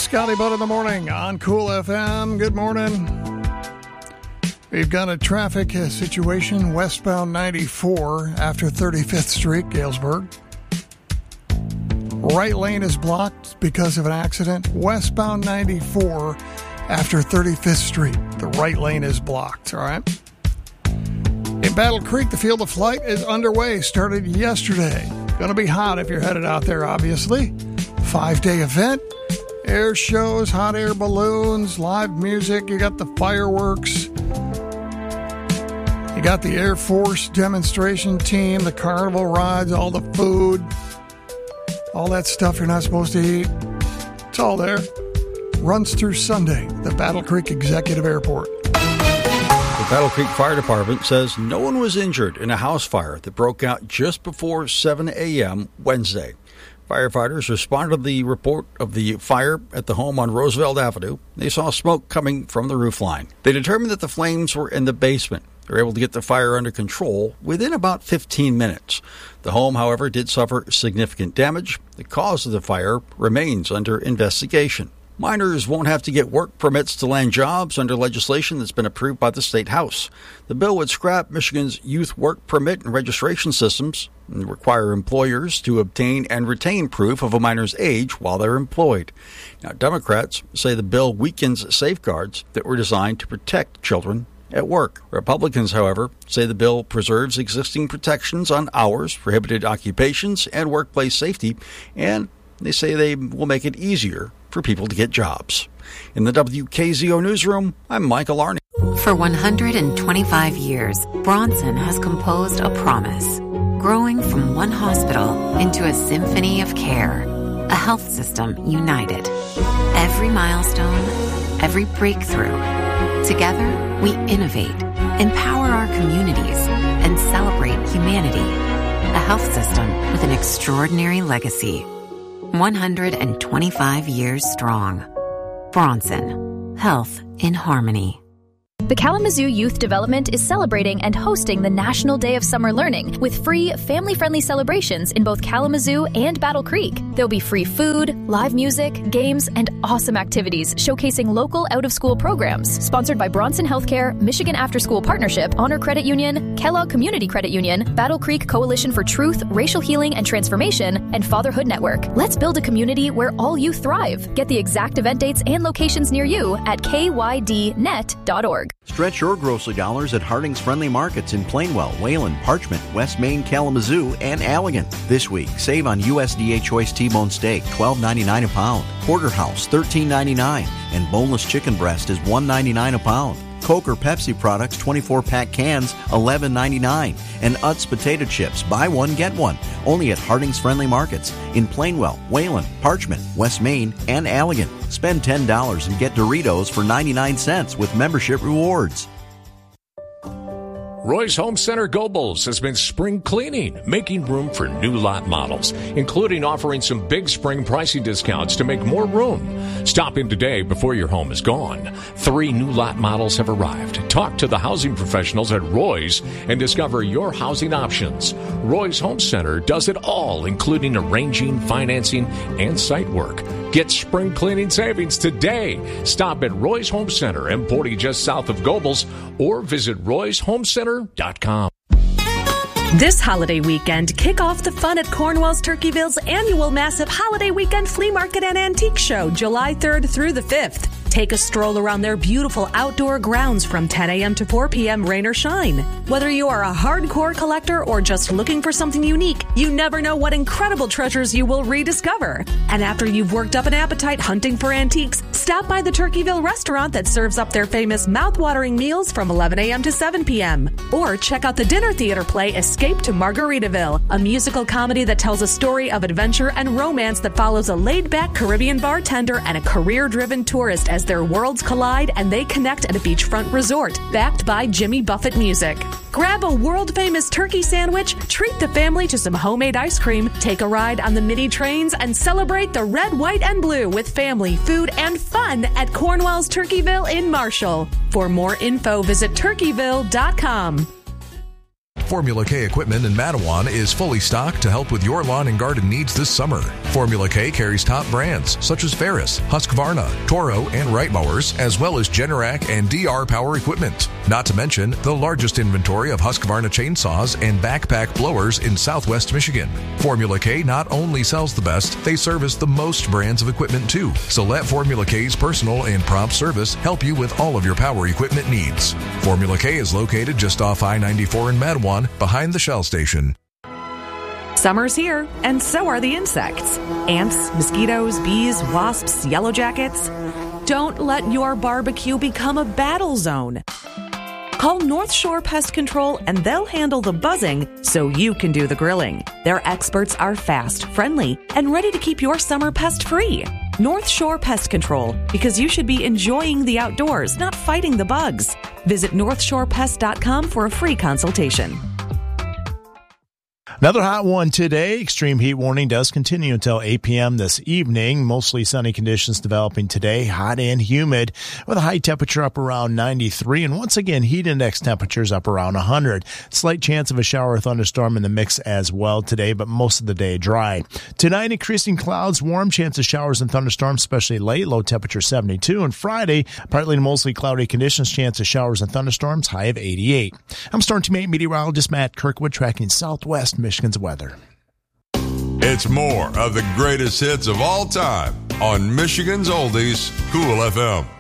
Scotty Butt in the morning on Cool FM. Good morning. We've got a traffic situation westbound 94 after 35th Street, Galesburg. Right lane is blocked because of an accident. Westbound 94 after 35th Street. The right lane is blocked, all right? In Battle Creek, the Field of Flight is underway. Started yesterday. Going to be hot if you're headed out there, obviously. 5-day event. Air shows, hot air balloons, live music. You got the fireworks. You got the Air Force demonstration team, the carnival rides, all the food. All that stuff you're not supposed to eat. It's all there. Runs through Sunday, the Battle Creek Executive Airport. The Battle Creek Fire Department says no one was injured in a house fire that broke out just before 7 a.m. Wednesday. Firefighters responded to the report of the fire at the home on Roosevelt Avenue. They saw smoke coming from the roofline. They determined that the flames were in the basement. They were able to get the fire under control within about 15 minutes. The home, however, did suffer significant damage. The cause of the fire remains under investigation. Minors won't have to get work permits to land jobs under legislation that's been approved by the State House. The bill would scrap Michigan's youth work permit and registration systems and require employers to obtain and retain proof of a minor's age while they're employed. Now, Democrats say the bill weakens safeguards that were designed to protect children at work. Republicans, however, say the bill preserves existing protections on hours, prohibited occupations, and workplace safety, and they say they will make it easier for people to get jobs. In the WKZO newsroom, I'm Michael Arney. For 125 years, Bronson has composed a promise, growing from one hospital into a symphony of care, a health system united. Every milestone, every breakthrough. Together, we innovate, empower our communities, and celebrate humanity. A health system with an extraordinary legacy. 125 years strong. Bronson. Health in harmony. The Kalamazoo Youth Development is celebrating and hosting the National Day of Summer Learning with free, family-friendly celebrations in both Kalamazoo and Battle Creek. There'll be free food, live music, games, and awesome activities showcasing local out-of-school programs. Sponsored by Bronson Healthcare, Michigan After School Partnership, Honor Credit Union, Kellogg Community Credit Union, Battle Creek Coalition for Truth, Racial Healing and Transformation, and Fatherhood Network. Let's build a community where all youth thrive. Get the exact event dates and locations near you at kydnet.org. Stretch your grocery dollars at Harding's Friendly Markets in Plainwell, Wayland, Parchment, West Main, Kalamazoo, and Allegan. This week, save on USDA Choice T-bone steak, $12.99 a pound. Porterhouse, $13.99, and boneless chicken breast is $1.99 a pound. Coke or Pepsi products, 24-pack cans, $11.99. And Utz potato chips, buy one, get one. Only at Harding's Friendly Markets in Plainwell, Wayland, Parchment, West Main, and Allegan. Spend $10 and get Doritos for 99 cents with membership rewards. Roy's Home Center Gobles has been spring cleaning, making room for new lot models, including offering some big spring pricing discounts to make more room. Stop in today before your home is gone. 3 new lot models have arrived. Talk to the housing professionals at Roy's and discover your housing options. Roy's Home Center does it all, including arranging, financing, and site work. Get spring cleaning savings today. Stop at Roy's Home Center, M40 just south of Gobles, or visit royshomecenter.com. This holiday weekend, kick off the fun at Cornwall's Turkeyville's annual massive holiday weekend flea market and antique show, July 3rd through the 5th. Take a stroll around their beautiful outdoor grounds from 10 a.m. to 4 p.m. rain or shine. Whether you are a hardcore collector or just looking for something unique, you never know what incredible treasures you will rediscover. And after you've worked up an appetite hunting for antiques, stop by the Turkeyville restaurant that serves up their famous mouth-watering meals from 11 a.m. to 7 p.m. Or check out the dinner theater play Escape to Margaritaville, a musical comedy that tells a story of adventure and romance that follows a laid-back Caribbean bartender and a career-driven tourist as their worlds collide and they connect at a beachfront resort, backed by Jimmy Buffett Music. Grab a world-famous turkey sandwich, treat the family to some homemade ice cream, take a ride on the mini trains, and celebrate the red, white, and blue with family, food, and fun at Cornwall's Turkeyville in Marshall. For more info, visit turkeyville.com. Formula K equipment in Mattawan is fully stocked to help with your lawn and garden needs this summer. Formula K carries top brands such as Ferris, Husqvarna, Toro, and Wright mowers, as well as Generac and DR Power equipment. Not to mention the largest inventory of Husqvarna chainsaws and backpack blowers in Southwest Michigan. Formula K not only sells the best, they service the most brands of equipment too. So let Formula K's personal and prompt service help you with all of your power equipment needs. Formula K is located just off I-94 in Mattawan, behind the Shell station. Summer's here, and so are the insects. Ants, mosquitoes, bees, wasps, yellow jackets. Don't let your barbecue become a battle zone. Call North Shore Pest Control and they'll handle the buzzing so you can do the grilling. Their experts are fast, friendly, and ready to keep your summer pest-free. North Shore Pest Control, because you should be enjoying the outdoors, not fighting the bugs. Visit NorthshorePest.com for a free consultation. Another hot one today. Extreme heat warning does continue until 8 p.m. this evening. Mostly sunny conditions developing today, hot and humid, with a high temperature up around 93. And once again, heat index temperatures up around 100. Slight chance of a shower or thunderstorm in the mix as well today, but most of the day dry. Tonight, increasing clouds, warm chance of showers and thunderstorms, especially late, low temperature 72. And Friday, partly to mostly cloudy conditions, chance of showers and thunderstorms, high of 88. I'm Storm Team 8 meteorologist Matt Kirkwood, tracking Southwest Michigan's weather. It's more of the greatest hits of all time on Michigan's Oldies, Cool FM.